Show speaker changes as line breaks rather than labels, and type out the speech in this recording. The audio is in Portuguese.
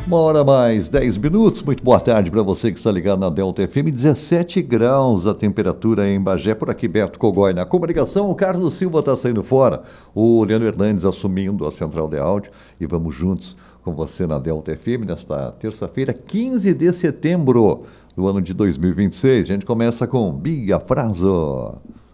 1h mais 10. Muito boa tarde para você que está ligado na Delta FM. 17 graus a temperatura em Bagé. Por aqui, Beto Cogói na comunicação. O Carlos Silva está saindo fora. O Leandro Hernandes assumindo a central de áudio. E vamos juntos com você na Delta FM nesta terça-feira, 15 de setembro do ano de 2026. A gente começa com Bia Fraso.